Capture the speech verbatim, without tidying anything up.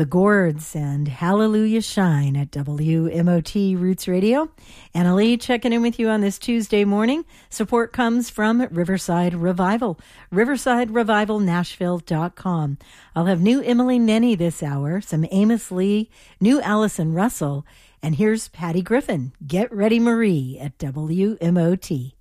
The Gourds and Hallelujah Shine at W M O T Roots Radio. Anna Lee checking in with you on this Tuesday morning. Support comes from Riverside Revival, riverside revival nashville dot com. I'll have new Emily Nenny this hour, some Amos Lee, new Allison Russell, and here's Patty Griffin. Get ready, Marie, at W M O T.